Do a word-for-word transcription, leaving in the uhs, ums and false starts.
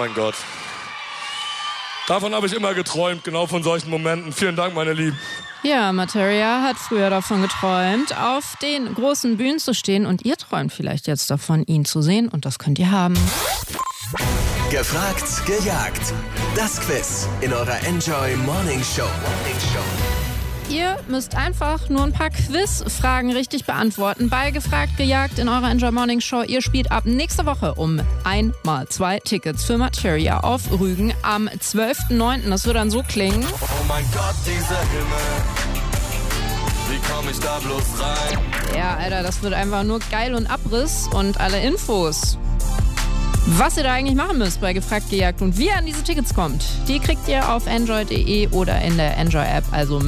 mein Gott. Davon habe ich immer geträumt, genau von solchen Momenten. Vielen Dank, meine Lieben. Ja, Materia hat früher davon geträumt, auf den großen Bühnen zu stehen. Und ihr träumt vielleicht jetzt davon, ihn zu sehen. Und das könnt ihr haben. Gefragt, gejagt. Das Quiz in eurer Enjoy Morning Show. Morning Show. Ihr müsst einfach nur ein paar Quizfragen richtig beantworten. Bei Gefragt, gejagt in eurer Enjoy Morning Show. Ihr spielt ab nächste Woche um einmal zwei Tickets für Materia auf Rügen am zwölften neunten Das wird dann so klingen. Oh mein Gott, dieser Himmel. Wie komm ich da bloß rein? Ja, Alter, das wird einfach nur geil und Abriss und alle Infos, was ihr da eigentlich machen müsst bei Gefragt, gejagt und wie ihr an diese Tickets kommt, die kriegt ihr auf enjoy punkt de oder in der Enjoy-App. Also